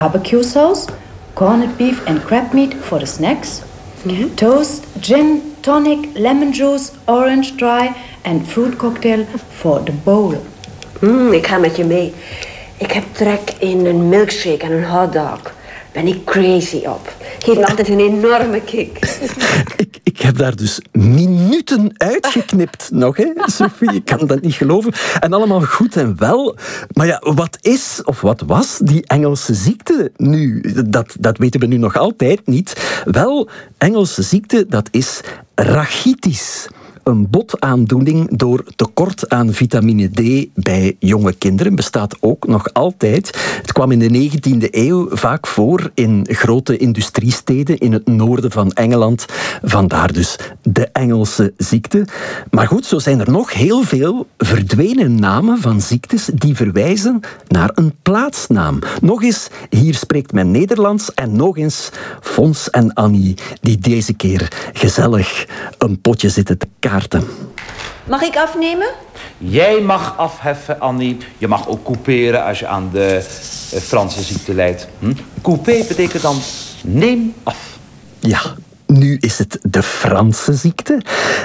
barbecue sauce, corned beef and crab meat for the snacks, toast, gin, tonic, lemon juice, orange dry and fruit cocktail for the bowl. Ik ga met je mee. Ik heb trek in een milkshake en een hotdog. Ben ik crazy op. Geeft me altijd een enorme kick. Ik heb daar dus minuten uitgeknipt nog, hè, Sophie. Ik kan dat niet geloven. En allemaal goed en wel. Maar ja, wat is of wat was die Engelse ziekte nu? Dat weten we nu nog altijd niet. Wel, Engelse ziekte, dat is rachitis. Een botaandoening door tekort aan vitamine D bij jonge kinderen bestaat ook nog altijd. Het kwam in de 19e eeuw vaak voor in grote industriesteden in het noorden van Engeland. Vandaar dus de Engelse ziekte. Maar goed, zo zijn er nog heel veel verdwenen namen van ziektes die verwijzen naar een plaatsnaam. Nog eens, hier spreekt men Nederlands en nog eens Fons en Annie, die deze keer gezellig een potje zitten te kaarten. Mag ik afnemen? Jij mag afheffen, Annie. Je mag ook couperen als je aan de Franse ziekte lijdt. Couper betekent dan neem af. Ja, nu is het de Franse ziekte.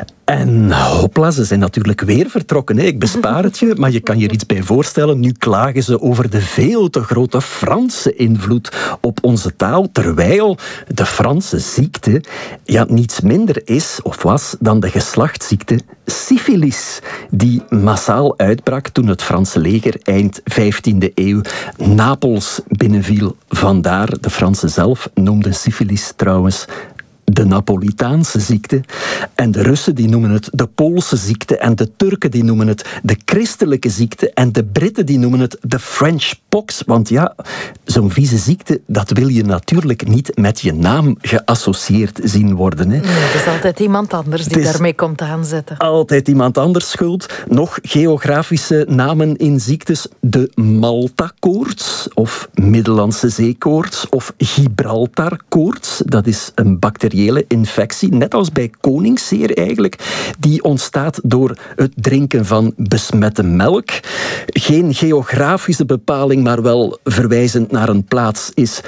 En hopla, ze zijn natuurlijk weer vertrokken. Hè. Ik bespaar het je, maar je kan je er iets bij voorstellen. Nu klagen ze over de veel te grote Franse invloed op onze taal, terwijl de Franse ziekte niets minder is of was dan de geslachtsziekte syfilis, die massaal uitbrak toen het Franse leger eind 15e eeuw Napels binnenviel. Vandaar, de Fransen zelf noemden syfilis trouwens de Napolitaanse ziekte. En de Russen die noemen het de Poolse ziekte. En de Turken die noemen het de christelijke ziekte. En de Britten die noemen het de French pox. Want ja, zo'n vieze ziekte, dat wil je natuurlijk niet met je naam geassocieerd zien worden. Hè. Nee, het is altijd iemand anders die daarmee komt aanzetten. Altijd iemand anders schuld. Nog geografische namen in ziektes. De Malta-koorts of Middellandse zeekoorts of Gibraltar-koorts. Dat is een bacteriële infectie, net als bij koningszeer eigenlijk, die ontstaat door het drinken van besmette melk. Geen geografische bepaling, maar wel verwijzend naar een plaats, is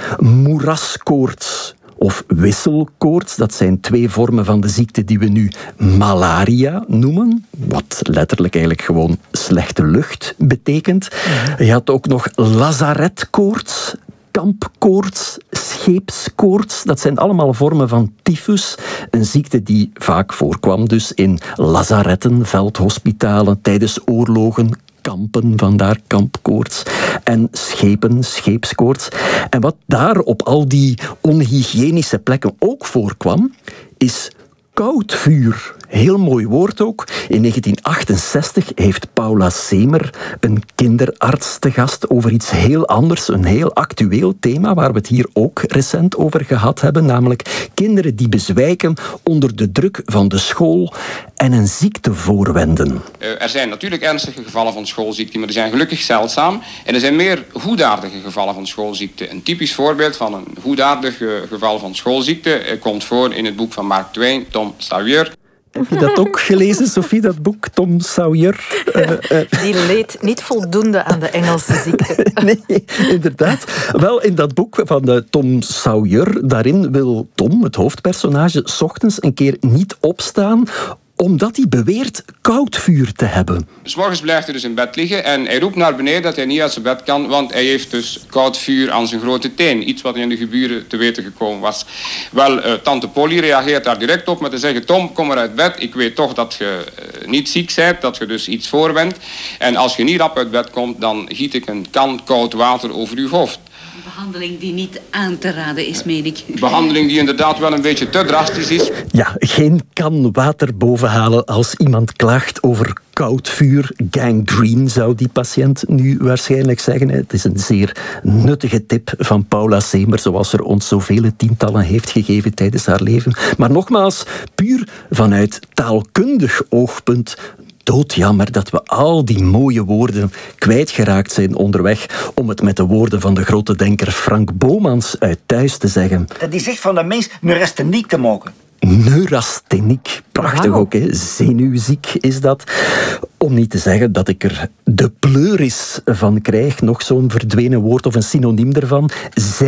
moeraskoorts of wisselkoorts. Dat zijn twee vormen van de ziekte die we nu malaria noemen, wat letterlijk eigenlijk gewoon slechte lucht betekent. Je had ook nog lazaretkoorts, kampkoorts, scheepskoorts. Dat zijn allemaal vormen van tyfus. Een ziekte die vaak voorkwam dus in lazaretten, veldhospitalen, tijdens oorlogen, kampen, vandaar kampkoorts. En schepen, scheepskoorts. En wat daar op al die onhygiënische plekken ook voorkwam, is koudvuur. Heel mooi woord ook. In 1968 heeft Paula Semer, een kinderarts, te gast over iets heel anders, een heel actueel thema waar we het hier ook recent over gehad hebben, namelijk kinderen die bezwijken onder de druk van de school en een ziekte voorwenden. Er zijn natuurlijk ernstige gevallen van schoolziekte, maar die zijn gelukkig zeldzaam. En er zijn meer goedaardige gevallen van schoolziekte. Een typisch voorbeeld van een goedaardig geval van schoolziekte komt voor in het boek van Mark Twain, Tom Sawyer. Heb je dat ook gelezen, Sophie, dat boek, Tom Sawyer? Die leed niet voldoende aan de Engelse ziekte. Nee, inderdaad. Wel, in dat boek van Tom Sawyer, daarin wil Tom, het hoofdpersonage, 's ochtends een keer niet opstaan, omdat hij beweert koudvuur te hebben. 'S Morgens blijft hij dus in bed liggen en hij roept naar beneden dat hij niet uit zijn bed kan, want hij heeft dus koud vuur aan zijn grote teen. Iets wat in de geburen te weten gekomen was. Wel, tante Polly reageert daar direct op met te zeggen: Tom, kom maar uit bed. Ik weet toch dat je niet ziek bent, dat je dus iets voorwendt. En als je niet rap uit bed komt, dan giet ik een kan koud water over uw hoofd. Behandeling die niet aan te raden is, meen ik. Behandeling die inderdaad wel een beetje te drastisch is. Ja, geen kan water bovenhalen als iemand klaagt over koudvuur. Gangrene zou die patiënt nu waarschijnlijk zeggen. Het is een zeer nuttige tip van Paula Semer, zoals er ons zoveel tientallen heeft gegeven tijdens haar leven. Maar nogmaals, puur vanuit taalkundig oogpunt, doodjammer dat we al die mooie woorden kwijtgeraakt zijn onderweg, om het met de woorden van de grote denker Frank Bomans uit Thuis te zeggen. Dat is echt van de mens, nu rest er niet te maken. neurastheniek. Prachtig ook, hè? Zenuwziek is dat. Om niet te zeggen dat ik er de pleuris van krijg. Nog zo'n verdwenen woord of een synoniem ervan.